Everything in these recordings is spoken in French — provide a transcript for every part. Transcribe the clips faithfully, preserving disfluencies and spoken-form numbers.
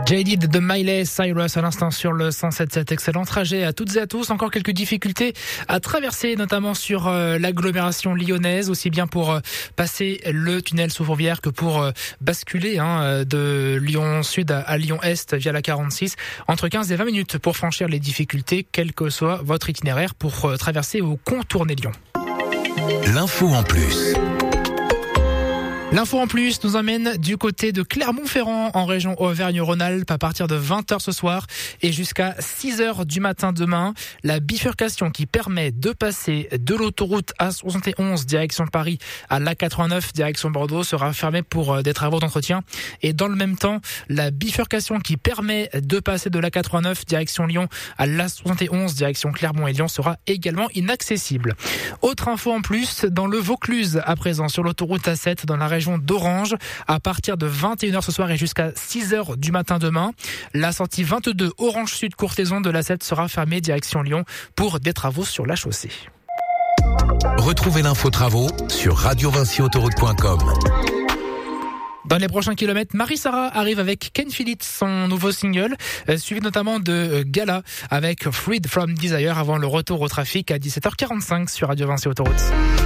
J D de Miley Cyrus à l'instant sur le cent sept sept. Excellent trajet à toutes et à tous. Encore quelques difficultés à traverser, notamment sur euh, l'agglomération lyonnaise, aussi bien pour euh, passer le tunnel sous Fourvière que pour euh, basculer hein, de Lyon Sud à, à Lyon Est via la quarante-six. Entre quinze et vingt minutes pour franchir les difficultés, quel que soit votre itinéraire pour euh, traverser ou contourner Lyon. L'info en plus. L'info en plus nous emmène du côté de Clermont-Ferrand en région Auvergne-Rhône-Alpes à partir de vingt heures ce soir et jusqu'à six heures du matin demain. La bifurcation qui permet de passer de l'autoroute A soixante et onze direction Paris à l'A quatre-vingt-neuf direction Bordeaux sera fermée pour des travaux d'entretien. Et dans le même temps, la bifurcation qui permet de passer de l'A quatre-vingt-neuf direction Lyon à l'A soixante et onze direction Clermont et Lyon sera également inaccessible. Autre info en plus, dans le Vaucluse à présent sur l'autoroute A sept dans la région d'Orange à partir de vingt et une heures ce soir et jusqu'à six heures du matin demain. La sortie vingt-deux Orange Sud Courthézon de l'A sept sera fermée direction Lyon pour des travaux sur la chaussée. Retrouvez l'info travaux sur radio vinci autoroute point com. Dans les prochains kilomètres, Marie-Sara arrive avec Ken Phillips, son nouveau single, euh, suivi notamment de euh, Gala avec Freed from Desire avant le retour au trafic à dix-sept heures quarante-cinq sur Radio Vinci Autoroute.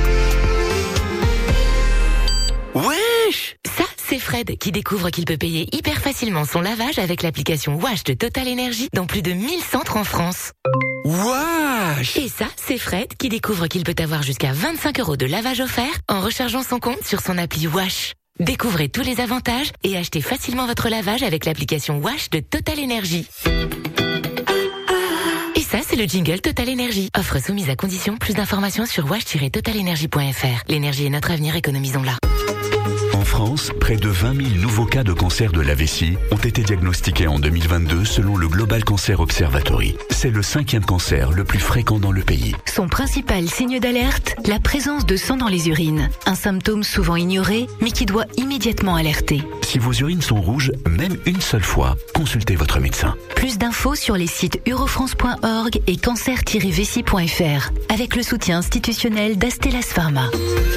Wesh! Ça, c'est Fred qui découvre qu'il peut payer hyper facilement son lavage avec l'application Wash de Total Energy dans plus de mille centres en France. Wesh! Et ça, c'est Fred qui découvre qu'il peut avoir jusqu'à vingt-cinq euros de lavage offert en rechargeant son compte sur son appli Wash. Découvrez tous les avantages et achetez facilement votre lavage avec l'application Wash de Total Energy. Et ça, c'est le jingle Total Energy. Offre soumise à condition. Plus d'informations sur wash tiret total energy point f r. L'énergie est notre avenir, économisons-la. En France, près de vingt mille nouveaux cas de cancer de la vessie ont été diagnostiqués en deux mille vingt-deux selon le Global Cancer Observatory. C'est le cinquième cancer le plus fréquent dans le pays. Son principal signe d'alerte, la présence de sang dans les urines. Un symptôme souvent ignoré, mais qui doit immédiatement alerter. Si vos urines sont rouges, même une seule fois, consultez votre médecin. Plus d'infos sur les sites eurofrance point org et cancer tiret vessie point f r, avec le soutien institutionnel d'Astellas Pharma.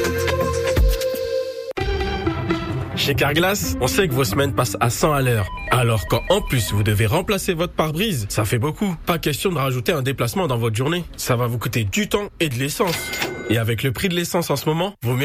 Chez Carglass, on sait que vos semaines passent à cent à l'heure. Alors quand en plus vous devez remplacer votre pare-brise, ça fait beaucoup. Pas question de rajouter un déplacement dans votre journée. Ça va vous coûter du temps et de l'essence. Et avec le prix de l'essence en ce moment, vaut mieux